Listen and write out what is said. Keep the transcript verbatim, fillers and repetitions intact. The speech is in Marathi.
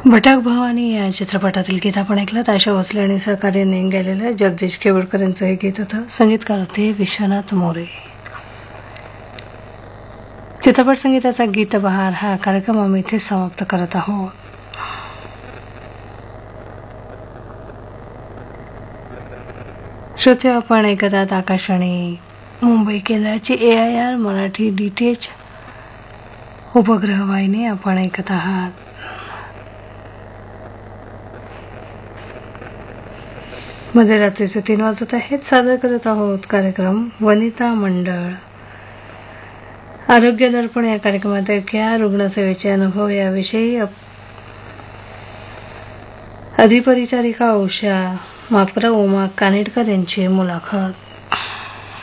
भटक भवानी या चित्रपटातील गीत आपण ऐकलं. आशा भोसले आणि सहकार्याने गायलेलं जगदीश केवडकर यांचं हे गीत होतं. संगीतकार होते विश्वनाथ मोरे. चित्रपट संगीताचा गीत बहार हा कार्यक्रम आम्ही इथे समाप्त करत आहोत. श्रोते, आपण ऐकतात आकाशवाणी मुंबई केंद्राची ए I R Marathi D T H उपग्रह वाहिनी आपण ऐकत आहात. मध्यरात्रीचे तीन वाजत आहेत. सादर करत आहोत कार्यक्रम वनिता मंडळ. आरोग्य दर्पण या कार्यक्रमात ऐकूया रुग्णसेवेचे अनुभव याविषयी अधिपरिचारिका उषा मापरा उमा कानेटकर यांची मुलाखत.